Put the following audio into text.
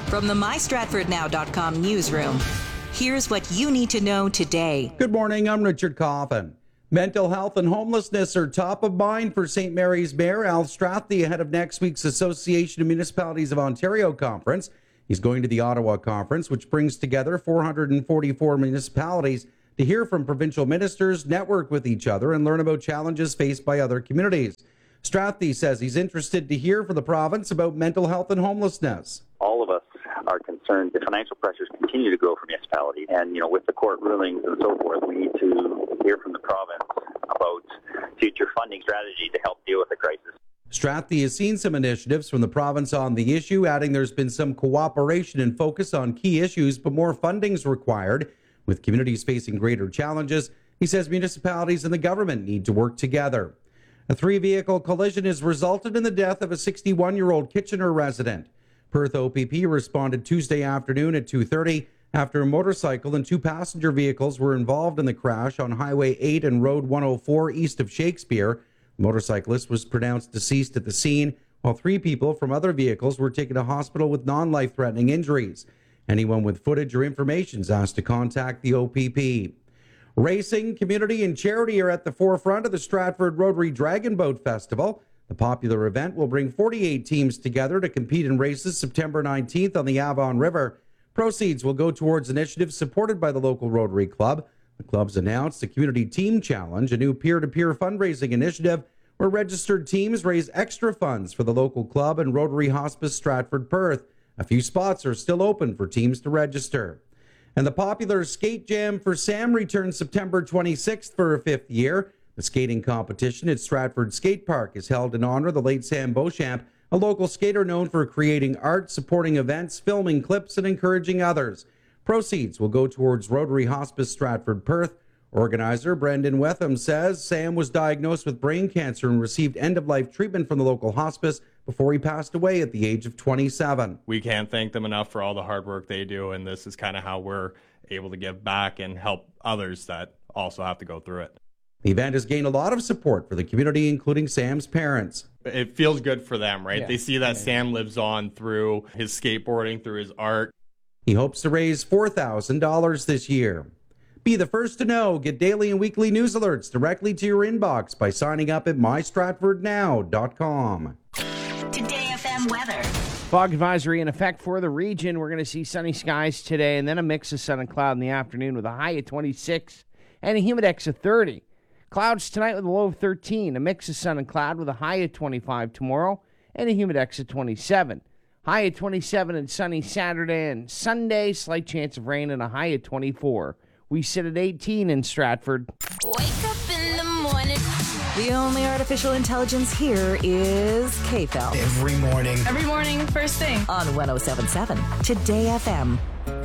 From the MyStratfordNow.com newsroom, here's what you need to know today. Good morning, I'm Richard Coffin. Mental health and homelessness are top of mind for St. Mary's Mayor Al Strathdee ahead of next week's Association of Municipalities of Ontario conference. He's going to the Ottawa conference, which brings together 444 municipalities to hear from provincial ministers, network with each other, and learn about challenges faced by other communities. Strathdee says he's interested to hear from the province about mental health and homelessness. All of us are concerned the financial pressures continue to grow for municipalities. And, with the court rulings and so forth, we need to hear from the province about future funding strategy to help deal with the crisis. Strathdee has seen some initiatives from the province on the issue, adding there's been some cooperation and focus on key issues, but more funding's required. With communities facing greater challenges, he says municipalities and the government need to work together. A 3-vehicle collision has resulted in the death of a 61-year-old Kitchener resident. Perth OPP responded Tuesday afternoon at 2:30 after a motorcycle and 2 passenger vehicles were involved in the crash on Highway 8 and Road 104 east of Shakespeare. The motorcyclist was pronounced deceased at the scene, while 3 people from other vehicles were taken to hospital with non-life-threatening injuries. Anyone with footage or information is asked to contact the OPP. Racing, community, and charity are at the forefront of the Stratford Rotary Dragon Boat Festival. The popular event will bring 48 teams together to compete in races September 19th on the Avon River. Proceeds will go towards initiatives supported by the local Rotary Club. The club's announced the Community Team Challenge, a new peer-to-peer fundraising initiative where registered teams raise extra funds for the local club and Rotary Hospice Stratford Perth. A few spots are still open for teams to register. And the popular Skate Jam for Sam returns September 26th for a 5th year. The skating competition at Stratford Skate Park is held in honor of the late Sam Beauchamp, a local skater known for creating art, supporting events, filming clips, and encouraging others. Proceeds will go towards Rotary Hospice Stratford Perth. Organizer Brendan Wetham says Sam was diagnosed with brain cancer and received end-of-life treatment from the local hospice before he passed away at the age of 27. We can't thank them enough for all the hard work they do, and this is kind of how we're able to give back and help others that also have to go through it. The event has gained a lot of support for the community, including Sam's parents. It feels good for them, right? Yeah. They see that Sam lives on through his skateboarding, through his art. He hopes to raise $4,000 this year. Be the first to know. Get daily and weekly news alerts directly to your inbox by signing up at mystratfordnow.com. Today FM weather. Fog advisory in effect for the region. We're going to see sunny skies today and then a mix of sun and cloud in the afternoon with a high of 26 and a humidex of 30. Clouds tonight with a low of 13, a mix of sun and cloud with a high of 25 tomorrow and a humidex of 27. High of 27 and sunny Saturday and Sunday, slight chance of rain and a high of 24. We sit at 18 in Stratford. Wake up in the morning. The only artificial intelligence here is KFEL. Every morning, first thing. On 107.7 Today FM.